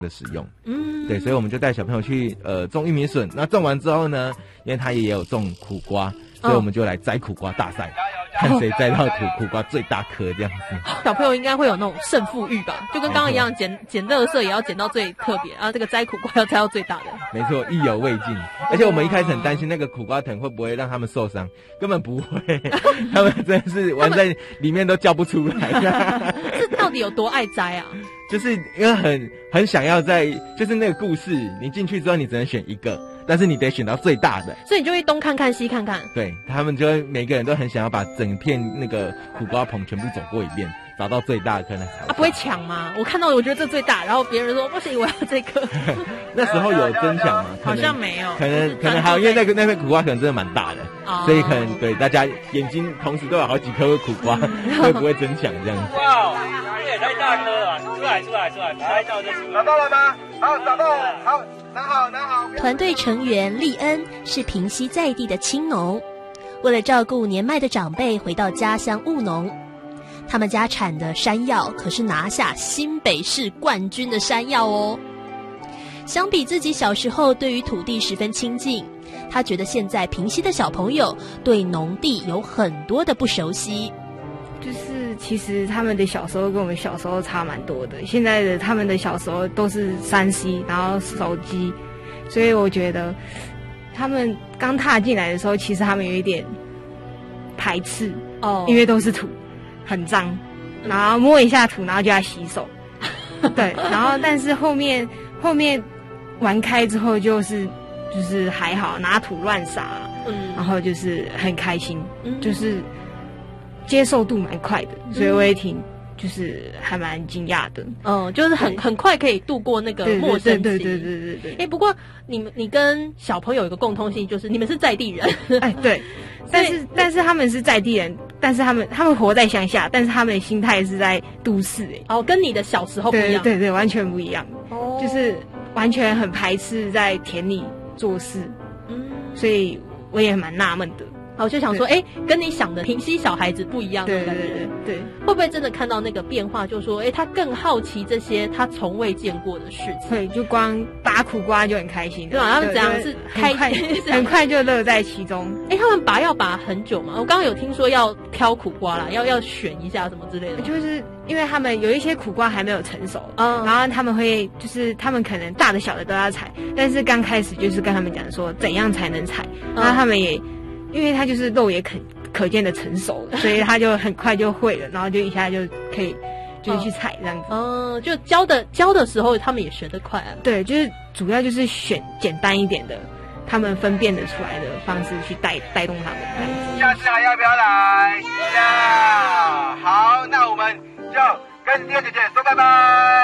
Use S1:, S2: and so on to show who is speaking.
S1: 的使用。对，所以我们就带小朋友去种玉米笋。那种完之后呢，因为他也有种苦瓜，所以我们就来摘苦瓜大赛。看谁摘到苦瓜最大颗这样子。
S2: 小朋友应该会有那种胜负欲吧，就跟刚刚一样，捡垃圾也要捡到最特别，然后这个摘苦瓜要摘到最大的。
S1: 没错，意犹未尽。而且我们一开始很担心那个苦瓜藤会不会让他们受伤，根本不会，他们真的是玩在里面都叫不出来。
S2: 这到底有多爱摘啊？
S1: 就是因为很想要就是那个故事，你进去之后你只能选一个，但是你得选到最大的，
S2: 所以你就会东看看西看看。
S1: 对，他们就会每个人都很想要把整片那个苦瓜棚全部走过一遍，找到最大的可能。
S2: 不会抢吗？我看到我觉得这最大，然后别人说不行，我要这个。
S1: 那时候有争抢吗？
S2: 好像没有，
S1: 可能还有，因为那个苦瓜可能真的蛮大的，所以可能对大家眼睛同时都有好几颗苦瓜，会不会争抢这样子？
S3: 哇，这也太大颗了！出来，拍照就出来。找到了吗？好，找到了，好，拿好。
S4: 团队成员利恩是平溪在地的青农，为了照顾年迈的长辈，回到家乡务农。他们家产的山药可是拿下新北市冠军的山药哦。相比自己小时候对于土地十分亲近，他觉得现在平溪的小朋友对农地有很多的不熟悉。
S5: 就是其实他们的小时候跟我们小时候差蛮多的，现在的他们的小时候都是3C，然后手机，所以我觉得他们刚踏进来的时候，其实他们有一点排斥哦，因为都是土，很脏，然后摸一下土，然后就要洗手。对，然后但是后面玩开之后就是还好，拿土乱撒，然后就是很开心，就是接受度蛮快的，所以我也就是还蛮惊讶的。
S2: 就是很快可以度过那个陌生期。对。不过你跟小朋友有一个共通性，就是你们是在地人。
S5: 哎，对。但是他们是在地人，但是他们活在乡下，但是他们的心态是在都市。
S2: 跟你的小时候不一样。
S5: 对，完全不一样。就是完全很排斥在田里做事。所以我也蛮纳闷的。
S2: 我就想说，跟你想的平溪小孩子不一样的感觉。对，会不会真的看到那个变化？就是说，他更好奇这些他从未见过的事情。
S5: 对，就光拔苦瓜就很开心。
S2: 对吧？他们怎样是
S5: 很快就乐在其中。
S2: 他们要拔很久嘛？我刚刚有听说要挑苦瓜啦，要选一下什么之类的。
S5: 就是因为他们有一些苦瓜还没有成熟，然后他们会就是他们可能大的小的都要采，但是刚开始就是跟他们讲说怎样才能采，然后他们也。因为他就是肉也可见的成熟了，所以他就很快就会了，然后就一下就可以就是去采这样子。
S2: 就教的时候他们也学得快啊。
S5: 对，就是主要就是选简单一点的，他们分辨得出来的方式去带动他们这样子。
S3: 下次还要不要来？要。好，那我们就跟第二姐姐说拜拜。